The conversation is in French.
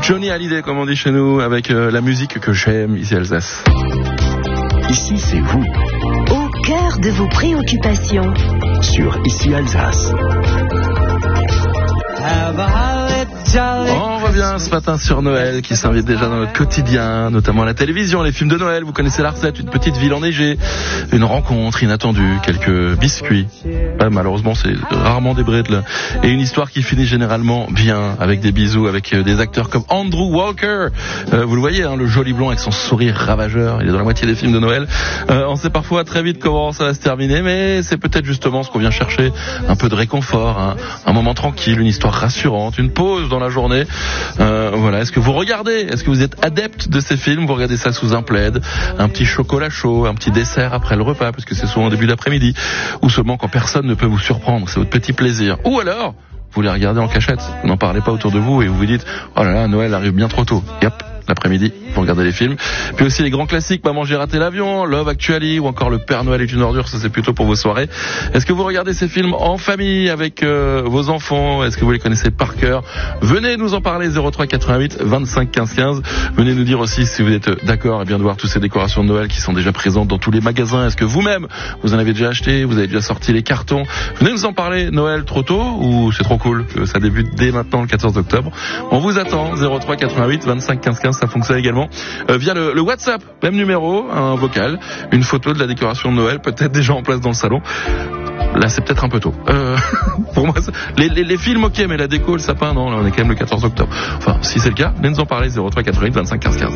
Johnny Hallyday, comme on dit chez nous, avec la musique que j'aime, ici Alsace. Ici, c'est vous. Au cœur de vos préoccupations. Sur Ici Alsace. On revient ce matin sur Noël qui s'invite déjà dans notre quotidien, notamment à la télévision, les films de Noël. Vous connaissez la recette, une petite ville enneigée, une rencontre inattendue, quelques biscuits. Malheureusement, c'est rarement des bredles. Et une histoire qui finit généralement bien, avec des bisous, avec des acteurs comme Andrew Walker. Vous le voyez, hein, le joli blond avec son sourire ravageur. Il est dans la moitié des films de Noël. On sait parfois très vite comment ça va se terminer, mais c'est peut-être justement ce qu'on vient chercher. Un peu de réconfort, un moment tranquille, une histoire rassurante, une pause dans la journée. Voilà. Est-ce que vous regardez? Est-ce que vous êtes adepte de ces films? Vous regardez ça sous un plaid, un petit chocolat chaud, un petit dessert après le repas, parce que c'est souvent au début d'après-midi, ou seulement quand personne ne peut vous surprendre. C'est votre petit plaisir. Ou alors, vous les regardez en cachette. Vous n'en parlez pas autour de vous et vous vous dites, oh là là, Noël arrive bien trop tôt. Et hop, l'après-midi, vous regardez les films. Puis aussi les grands classiques, Maman j'ai raté l'avion, Love Actually, ou encore Le Père Noël est une ordure, ça c'est plutôt pour vos soirées. Est-ce que vous regardez ces films en famille avec vos enfants? Est-ce que vous les connaissez par cœur? Venez nous en parler, 03 88 25 15 15. Venez nous dire aussi si vous êtes d'accord de voir toutes ces décorations de Noël qui sont déjà présentes dans tous les magasins. Est-ce que vous-même, vous en avez déjà acheté? Vous avez déjà sorti les cartons? Venez nous en parler. Noël trop tôt ou c'est trop cool que ça débute dès maintenant le 14 octobre? On vous attend, 03 88 25 15 15. Ça fonctionne également via le WhatsApp, même numéro, un vocal, une photo de la décoration de Noël, peut-être déjà en place dans le salon. Là, c'est peut-être un peu tôt. Pour moi, les films, ok, mais la déco, le sapin, non, là, on est quand même le 14 octobre. Enfin, si c'est le cas, venez nous en parler, 03 88 25 15 15.